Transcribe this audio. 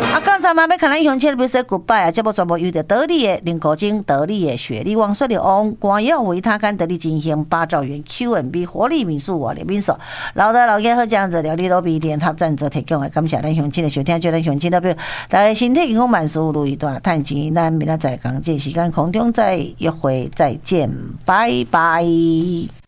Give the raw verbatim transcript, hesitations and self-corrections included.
啊，刚才嘛要看咱乡亲，比如说 goodbye 啊，节目全部由着得力的林国晶、得力的雪莉王、雪莉王、光耀维他干、得力金星、八兆元 Q M B 活力民宿、活力民宿，老大老爷好这样子料理路边店合赞助提供的，感谢咱乡亲的收听，祝咱乡亲代表大家身体健康万事如意，大赚钱。咱明仔载讲这时间空中再约会，再见，拜拜。